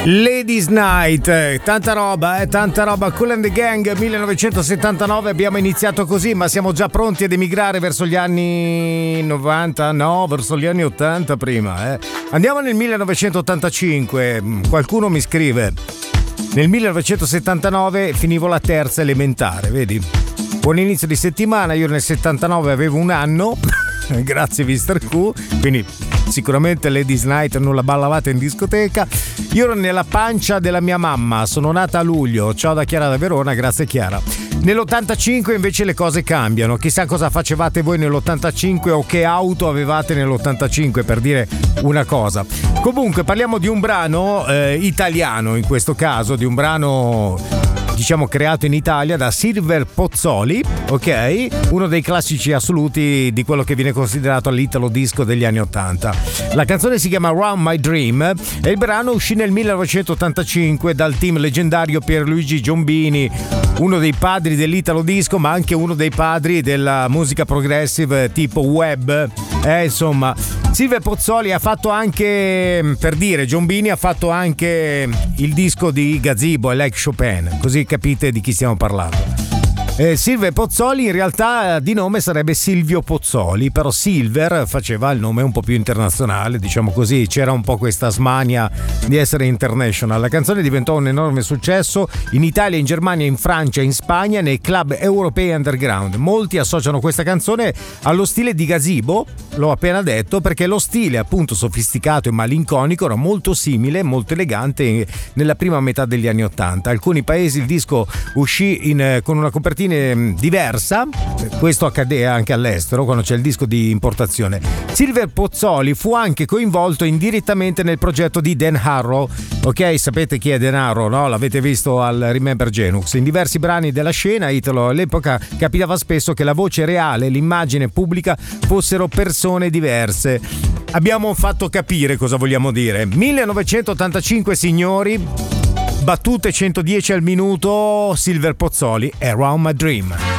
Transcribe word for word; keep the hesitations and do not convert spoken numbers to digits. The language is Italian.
Ladies Night, tanta roba, eh, tanta roba. Kool and the Gang, millenovecentosettantanove, abbiamo iniziato così, ma siamo già pronti ad emigrare verso gli anni novanta, no, verso gli anni ottanta prima, eh. Andiamo nel millenovecentottantacinque, qualcuno mi scrive, nel millenovecentosettantanove finivo la terza elementare, vedi? Buon inizio di settimana, io nel settantanove avevo un anno, grazie mister Q, quindi sicuramente Ladies Night non la ballavate in discoteca. Io ero nella pancia della mia mamma, sono nata a luglio. Ciao da Chiara da Verona, grazie Chiara. Nell'ottantacinque invece le cose cambiano, chissà cosa facevate voi nell'ottantacinque o che auto avevate nell'ottantacinque, per dire una cosa. Comunque parliamo di un brano eh, italiano in questo caso, di un brano diciamo creato in Italia da Silver Pozzoli, ok? Uno dei classici assoluti di quello che viene considerato l'italo disco degli anni ottanta. La canzone si chiama Round My Dream e il brano uscì nel millenovecentottantacinque dal team leggendario Pierluigi Giombini, uno dei padri dell'italo disco ma anche uno dei padri della musica progressive tipo web, eh, insomma. Silver Pozzoli ha fatto anche, per dire, Giombini ha fatto anche il disco di Gazebo e Like Chopin, così capite di chi stiamo parlando. Eh, Silver Pozzoli in realtà di nome sarebbe Silvio Pozzoli, però Silver faceva il nome un po' più internazionale, diciamo così, c'era un po' questa smania di essere international. La canzone diventò un enorme successo in Italia, in Germania, in Francia, in Spagna, nei club europei underground. Molti associano questa canzone allo stile di Gazebo, l'ho appena detto, perché lo stile appunto sofisticato e malinconico era molto simile, molto elegante nella prima metà degli anni ottanta. Alcuni paesi il disco uscì in, con una copertina diversa, questo accade anche all'estero quando c'è il disco di importazione. Silver Pozzoli fu anche coinvolto indirettamente nel progetto di Dan Harrow, ok? Sapete chi è Dan Harrow, no? L'avete visto al Remember Genux. In diversi brani della scena italo all'epoca capitava spesso che la voce reale e l'immagine pubblica fossero persone diverse. Abbiamo fatto capire cosa vogliamo dire. millenovecentottantacinque, signori, battute centodieci al minuto, Silver Pozzoli e Round My Dream.